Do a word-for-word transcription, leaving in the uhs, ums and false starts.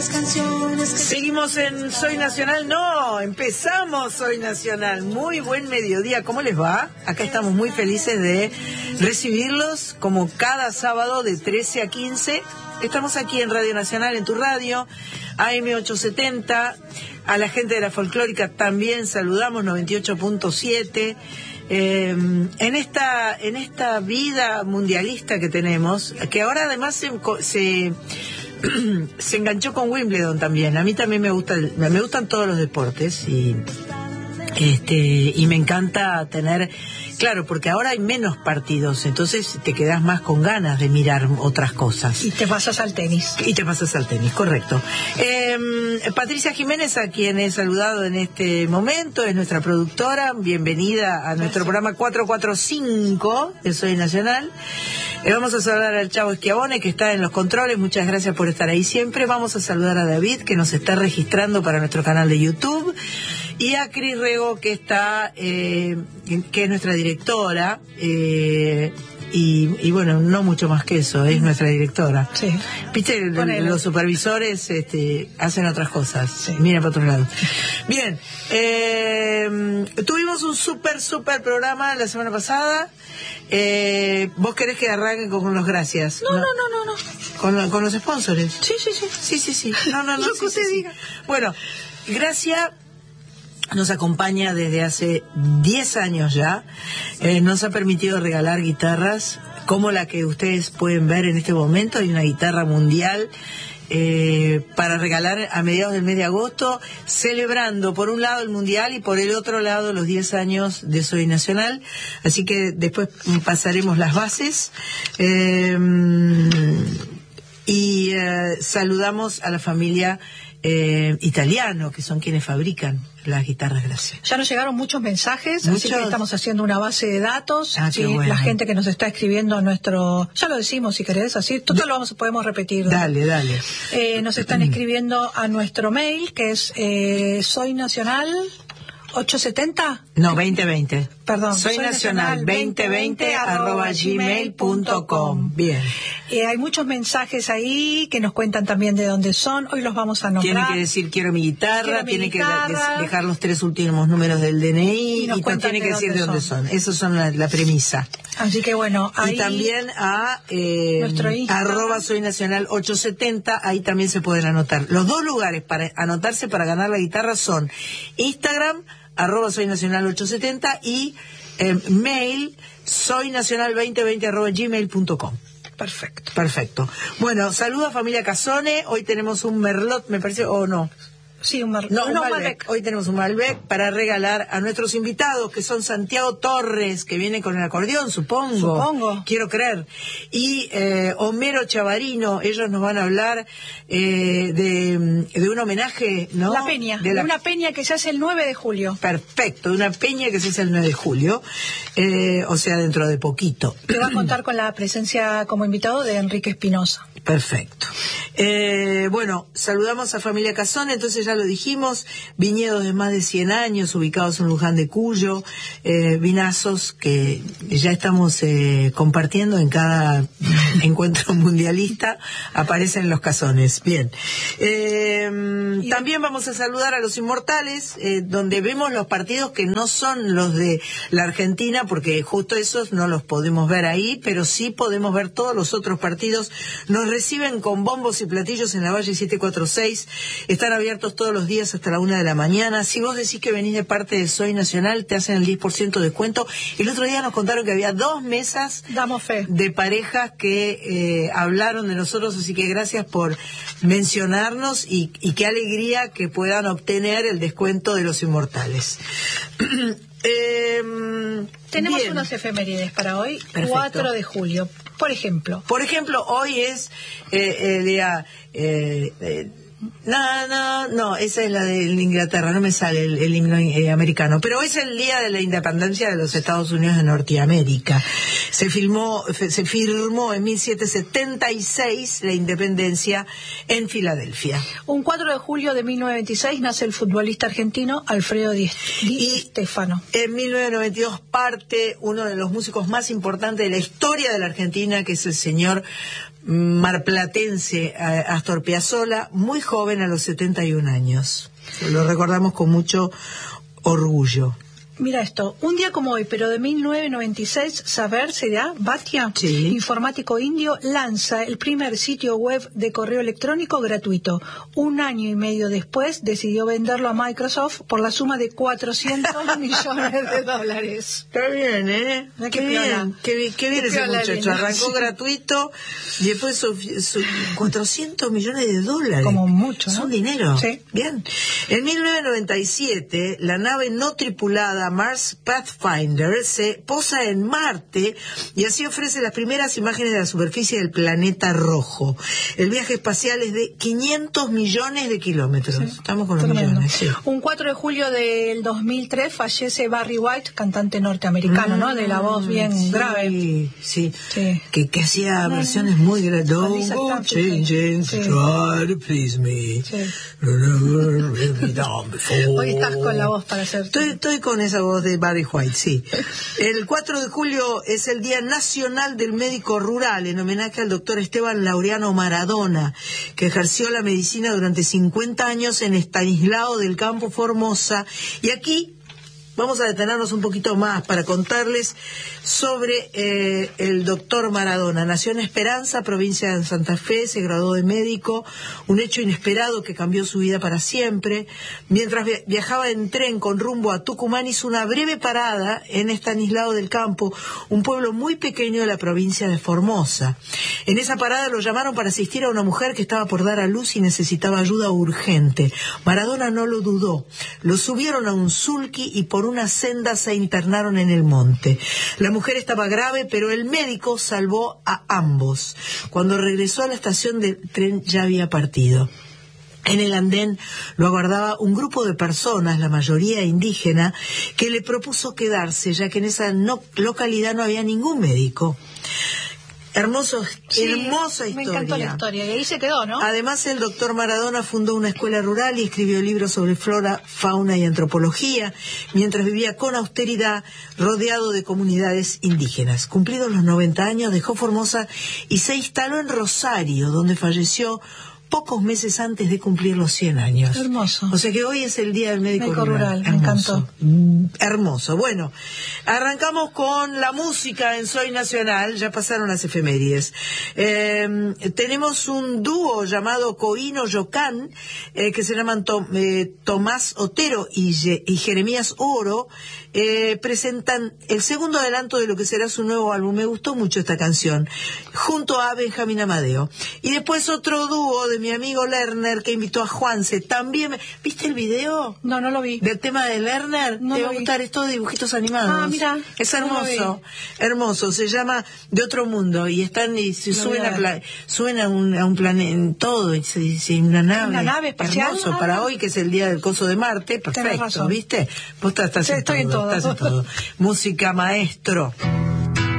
Seguimos en Soy Nacional, no, empezamos Soy Nacional. Muy buen mediodía, ¿cómo les va? Acá estamos muy felices de recibirlos como cada sábado de trece a quince. Estamos aquí en Radio Nacional, en tu radio, A M ochocientos setenta. A la gente de la folclórica también saludamos, noventa y ocho punto siete. Eh, en esta en esta vida mundialista que tenemos, que ahora además se, se se enganchó con Wimbledon también. A mí también me gusta, me gustan todos los deportes y este y me encanta tener, claro, porque ahora hay menos partidos, entonces te quedas más con ganas de mirar otras cosas. Y te pasas al tenis. Y te pasas al tenis, correcto. Eh, Patricia Jiménez, a quien he saludado en este momento, es nuestra productora. Bienvenida a nuestro programa cuatrocientos cuarenta y cinco de Soy Nacional. Eh, vamos a saludar al Chavo Schiavone, que está en los controles. Muchas gracias por estar ahí siempre. Vamos a saludar a David, que nos está registrando para nuestro canal de YouTube. Y a Cris Rego, que está, eh, que es nuestra directora, eh, y, y bueno, no mucho más que eso, es nuestra directora. Sí. Viste, el, los supervisores este, hacen otras cosas. Sí. Mira para otro lado. Bien, eh, tuvimos un súper, súper programa la semana pasada. Eh, ¿Vos querés que arranque con, con los gracias? No, no, no, no, no. ¿Con, con los sponsors? Sí, sí, sí. Sí, sí, sí. No, no, no. Lo sí, que usted sí, diga. Sí. Bueno, Gracia nos acompaña desde hace diez años ya. Eh, nos ha permitido regalar guitarras como la que ustedes pueden ver en este momento. Hay una guitarra mundial eh, para regalar a mediados del mes de agosto, celebrando por un lado el mundial y por el otro lado los diez años de Soy Nacional. Así que después pasaremos las bases. Eh, y eh, saludamos a la familia Eh, italiano, que son quienes fabrican las guitarras Gracia. Ya nos llegaron muchos mensajes, ¿Muchos? Así que estamos haciendo una base de datos. Ah, sí, bueno. La gente que nos está escribiendo a nuestro, ya lo decimos si querés, así, todo lo vamos, podemos repetir. Dale, dale. Eh, nos están escribiendo a nuestro mail, que es eh, Soy Nacional ochocientos setenta. No, veinte veinte. Perdón. Soy, soy Nacional veinte veinte arroba gmail punto com. Bien. Eh, hay muchos mensajes ahí que nos cuentan también de dónde son. Hoy los vamos a nombrar. Tiene que decir quiero mi guitarra, quiero mi tiene guitarra. que dejar los tres últimos números del D N I y, nos y no tiene de que decir de dónde son. son. Esos son la, la premisa. Así que bueno, ahí... Y también a eh, nuestro arroba Soy Nacional ochocientos setenta, ahí también se pueden anotar. Los dos lugares para anotarse para ganar la guitarra son Instagram, arroba Soy Nacional ochocientos setenta y eh, mail soynacional veinte veinte arroba gmail punto com. Perfecto. Perfecto. Bueno, saludo a familia Casone. Hoy tenemos un merlot, me parece, o no. Sí, un, mar... no, un no, Malbec. Malbec. Hoy tenemos un Malbec para regalar a nuestros invitados, que son Santiago Torres, que viene con el acordeón, supongo. Supongo. Quiero creer. Y eh, Homero Chavarino, ellos nos van a hablar eh, de, de un homenaje, ¿no? La peña, de la... una peña que se hace el nueve de julio. Perfecto, de una peña que se hace el nueve de julio, eh, o sea, dentro de poquito. Que va a contar con la presencia como invitado de Enrique Espinosa. Perfecto. Eh, bueno, saludamos a familia Casone, entonces ya lo dijimos, viñedos de más de cien años ubicados en Luján de Cuyo, eh, vinazos que ya estamos eh, compartiendo en cada encuentro mundialista, aparecen los Casones. Bien. Eh, también vamos a saludar a los Inmortales, eh, donde vemos los partidos que no son los de la Argentina, porque justo esos no los podemos ver ahí, pero sí podemos ver todos los otros partidos. Nos reciben con bombos y platillos en la Valle siete cuatro seis, están abiertos todos los días hasta la una de la mañana. Si vos decís que venís de parte de Soy Nacional, te hacen el diez por ciento de descuento. El otro día nos contaron que había dos mesas Damos fe. de parejas que eh, hablaron de nosotros, así que gracias por mencionarnos y, y qué alegría que puedan obtener el descuento de los Inmortales. eh, Tenemos bien. unas efemérides para hoy. Perfecto. cuatro de julio. Por ejemplo. Por ejemplo, hoy es eh, el día... Eh, eh, No, no, no, esa es la de Inglaterra, no me sale el, el himno eh, americano, pero es el día de la independencia de los Estados Unidos de Norteamérica. Se filmó, se firmó en mil setecientos setenta y seis la independencia en Filadelfia. Un cuatro de julio de mil novecientos veintiséis nace el futbolista argentino Alfredo Di, Di Stéfano. En mil novecientos noventa y dos parte uno de los músicos más importantes de la historia de la Argentina, que es el señor marplatense Astor Piazzolla, muy joven a los setenta y un años. Lo recordamos con mucho orgullo. Mira esto, un día como hoy, pero de mil novecientos noventa y seis, Saber Seria Bhatia, sí. informático indio, lanza el primer sitio web de correo electrónico gratuito. Un año y medio después decidió venderlo a Microsoft por la suma de cuatrocientos millones de dólares. Está bien, ¿eh? Qué, qué bien, qué bien, qué bien qué ese muchacho. linda. Arrancó Sí. gratuito y después su, su cuatrocientos millones de dólares. Como mucho, ¿no? Son dinero. Sí. Bien. En mil novecientos noventa y siete, la nave no tripulada Mars Pathfinder se posa en Marte y así ofrece las primeras imágenes de la superficie del planeta rojo. El viaje espacial es de quinientos millones de kilómetros. Sí. Estamos con los Tremendo. millones. Sí. Un cuatro de julio del dos mil tres fallece Barry White, cantante norteamericano, mm, ¿no? De la voz bien sí, grave. Sí, sí. Que, que hacía no, versiones muy graves. Don't go changing to try to please me. Sí. Hoy estás con la voz para hacer. Estoy, estoy con esa voz de Barry White, sí. El cuatro de julio es el Día Nacional del Médico Rural, en homenaje al doctor Esteban Laureano Maradona, que ejerció la medicina durante cincuenta años en Estanislao del Campo, Formosa. Y aquí vamos a detenernos un poquito más para contarles sobre eh, el doctor Maradona. Nació en Esperanza, provincia de Santa Fe, se graduó de médico, un hecho inesperado que cambió su vida para siempre. Mientras viajaba en tren con rumbo a Tucumán, hizo una breve parada en Estanislao del Campo, un pueblo muy pequeño de la provincia de Formosa. En esa parada lo llamaron para asistir a una mujer que estaba por dar a luz y necesitaba ayuda urgente. Maradona no lo dudó, lo subieron a un sulky y por una senda se internaron en el monte. La mujer estaba grave, pero el médico salvó a ambos. Cuando regresó a la estación del tren ya había partido. En el andén lo aguardaba un grupo de personas, la mayoría indígena, que le propuso quedarse, ya que en esa no, localidad no había ningún médico. Hermoso, sí, hermosa historia. Me encantó la historia, y ahí se quedó, ¿no? Además, el doctor Maradona fundó una escuela rural y escribió libros sobre flora, fauna y antropología, mientras vivía con austeridad, rodeado de comunidades indígenas. Cumplidos los noventa años, dejó Formosa y se instaló en Rosario, donde falleció pocos meses antes de cumplir los cien años. Hermoso. O sea que hoy es el Día del Médico, Médico Rural. Rural. Me encantó. Hermoso. Bueno, arrancamos con la música en Soy Nacional, ya pasaron las efemérides. Eh, tenemos un dúo llamado Coino Yocán, eh, que se llaman Tom, eh, Tomás Otero y, Ye, y Jeremías Oro, eh, presentan el segundo adelanto de lo que será su nuevo álbum. Me gustó mucho esta canción, junto a Benjamín Amadeo. Y después otro dúo de mi amigo Lerner, que invitó a Juanse. También, ¿viste el video? No, no lo vi. Del tema de Lerner. No Te lo va a vi. gustar, es todo de dibujitos animados. Ah, mira. Es hermoso, No hermoso. Se llama De Otro Mundo y están y se suben a, pla- suben a un, a un planeta, todo, y se, se, una nave. Una nave espacial. Hermoso, Ah, para hoy que es el día del coso de Marte, perfecto, razón. ¿viste? Vos estás, estás Sí, en estoy en todo, todo. estás en todo. Música, maestro.